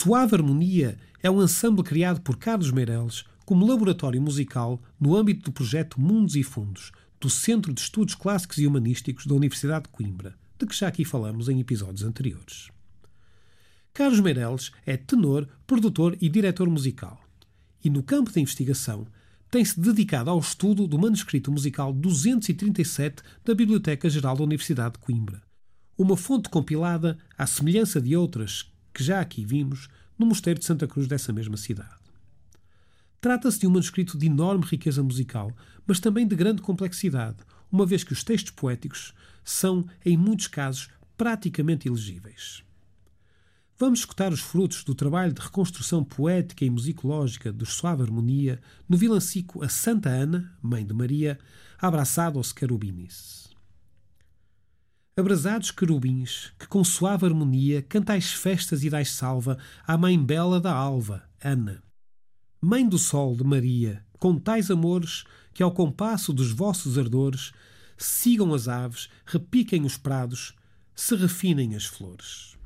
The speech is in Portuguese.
Suave Harmonia é um ensemble criado por Carlos Meireles como laboratório musical no âmbito do projeto Mundos e Fundos, do Centro de Estudos Clássicos e Humanísticos da Universidade de Coimbra, de que já aqui falamos em episódios anteriores. Carlos Meireles é tenor, produtor e diretor musical. E no campo da investigação tem-se dedicado ao estudo do manuscrito musical 237 da Biblioteca Geral da Universidade de Coimbra, uma fonte compilada à semelhança de outras que já aqui vimos no Mosteiro de Santa Cruz dessa mesma cidade. Trata-se de um manuscrito de enorme riqueza musical, mas também de grande complexidade, uma vez que os textos poéticos são, em muitos casos, praticamente ilegíveis. Vamos escutar os frutos do trabalho de reconstrução poética e musicológica do Suave Harmonia no vilancico A Santa Ana, Mãe de Maria, abraçado aos querubines. Abrasados querubins, que com suave harmonia cantais festas e dais salva à Mãe Bela da Alva, Ana. Mãe do Sol de Maria, com tais amores que ao compasso dos vossos ardores sigam as aves, repiquem os prados, se refinem as flores.